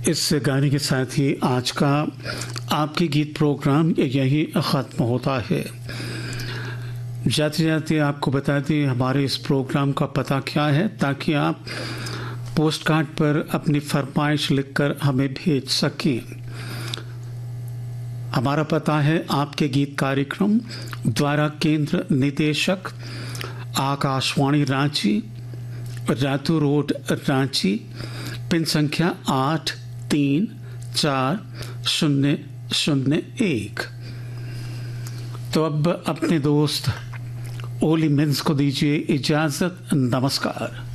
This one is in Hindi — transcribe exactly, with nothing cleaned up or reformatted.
इस गाने के साथ ही आज का आपके गीत प्रोग्राम यही ख़त्म होता है। जाते जाते आपको बता दें हमारे इस प्रोग्राम का पता क्या है, ताकि आप पोस्ट कार्ड पर अपनी फरमाइश लिखकर हमें भेज सकें। हमारा पता है आपके गीत कार्यक्रम द्वारा केंद्र निदेशक आकाशवाणी रांची, रातू रोड रांची, पिन संख्या आठ तीन चार शून्य शून्य एक। तो अब अपने दोस्त ओली मिन्स को दीजिए इजाजत। नमस्कार।